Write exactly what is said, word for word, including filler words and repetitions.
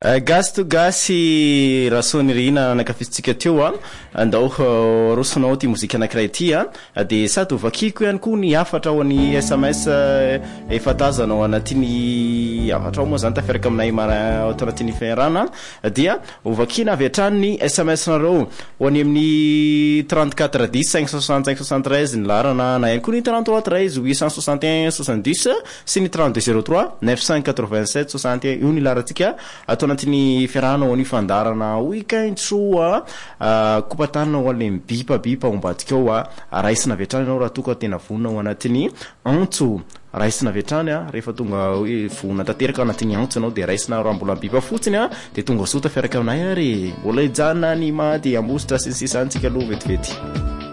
Gasy to gasy rasonirina anakafitsika teo a andao rosonao ty mozika anankiray ty a de sady ovakiko ihany koa ny afatra ho any S M S efa tazanao anatin'ny afatra ao moa zany tafiaraka aminay mara ao anatin'ny fiarana dia ovakina avy hatrany ny S M S nareo ho any amin'ny trente-quatre dix cinq cent soixante-cinq soixante-treize ny larana na ihany koa ny trente-trois treize huit cent soixante et un soixante-dix sy ny trente-deux zéro trois neuf cent quatre-vingt-sept soixante et un io ny larantsika atao anatin'ny fiarana ho any fandarana weekend soa kopatanana ho any bipa bipa ombadika ao a raisina avy hatrany anao raha toka tena vonina ho anatin'ny antso raisina avy hatrany a rehefa tonga hoe vonina tanteraka anatin'ny antso anao de raisina raha mbola bipa fotsiny a de tonga sota fiaraka aminay ary mbola hijanona ny maty ambositra sy ny sisa antsika aloha vetivety